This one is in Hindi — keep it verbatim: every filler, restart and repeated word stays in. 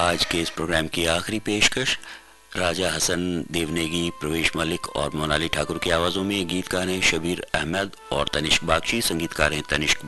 आज के इस प्रोग्राम की आखिरी पेशकश राजा हसन देवनेगी, प्रवेश मलिक और मोनाली ठाकुर की आवाज़ों में। गीतकार हैं शबीर अहमद और तनिष्क बागची, संगीतकार हैं तनिष्क